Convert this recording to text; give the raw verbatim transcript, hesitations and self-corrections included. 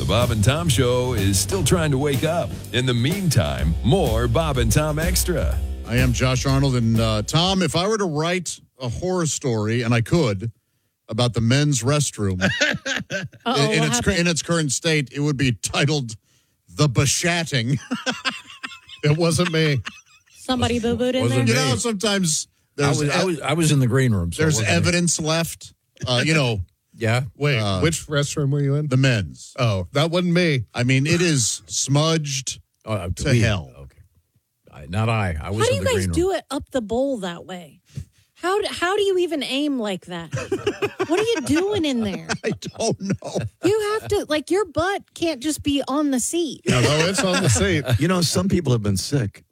The Bob and Tom Show is still trying to wake up. In the meantime, more Bob and Tom Extra. I am Josh Arnold. And uh, Tom, if I were to write a horror story, and I could, about the men's restroom in, in, its, in its current state, it would be titled The Bashatting. It wasn't me. Somebody boo-booed in there? You know, sometimes there's I was, I was, I was in the green room. So there's evidence me. left. Uh, you know. Yeah. Wait, uh, which restroom were you in? The men's. Oh, that wasn't me. I mean, it is smudged uh, to we, hell. Okay. I, not I. I was How do in you the guys green room. do it up the bowl that way? How do, how do you even aim like that? What are you doing in there? I don't know. You have to, like, your butt can't just be on the seat. No, no, it's on the seat. You know, some people have been sick